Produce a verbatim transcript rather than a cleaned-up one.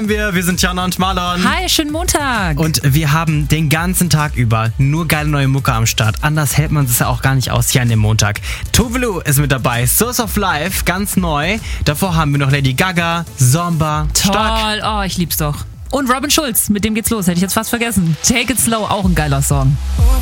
Wir, wir sind Jana und Marlon. Hi, schönen Montag. Und wir haben den ganzen Tag über nur geile neue Mucke am Start. Anders hält man es ja auch gar nicht aus hier an dem Montag. Tove Lo ist mit dabei. Source of Life, ganz neu. Davor haben wir noch Lady Gaga, Zomba. Toll, Stark. oh, ich lieb's doch. Und Robin Schulz, mit dem geht's los, hätte ich jetzt fast vergessen. Take It Slow, auch ein geiler Song.